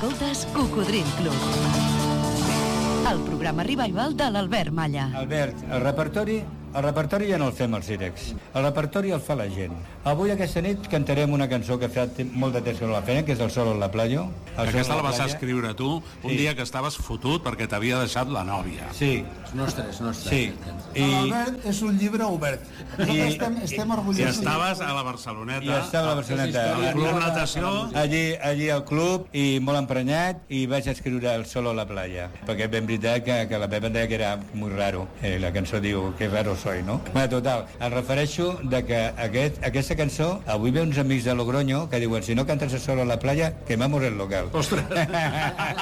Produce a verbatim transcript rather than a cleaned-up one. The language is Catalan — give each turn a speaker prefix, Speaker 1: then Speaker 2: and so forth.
Speaker 1: Escoltes Cocodril Club, el programa revival de l'Albert Malla.
Speaker 2: Albert, el repertori, el repertori ja no el fem els Irex, el repertori el fa la gent. Avui aquesta nit cantarem una cançó que fa molt de temps que no la feien, que és el Sol en la Playa.
Speaker 3: Aquesta la vas escriure tu un sí. dia que estaves fotut perquè t'havia deixat la nòvia.
Speaker 2: Sí.
Speaker 4: És nostre, és nostre.
Speaker 2: Sí.
Speaker 5: I... L'Albert és un llibre obert. I estem, estem orgullosos.
Speaker 3: I estaves a la Barceloneta.
Speaker 2: I estava a la Barceloneta.
Speaker 3: Al Club Natació.
Speaker 2: Allí, allí al club, i molt emprenyat, i vaig escriure el Sol en la Playa. Perquè ben veritat que, que la Pepa em deia que era molt raro. Eh, la cançó diu, que raro soy, no? Bueno, total, em refereixo de que aquest, aquesta cançó, avui ve uns amics de Logroño que diuen, si no cantes el Sol en la Playa, quemamos el local.
Speaker 3: Ostres!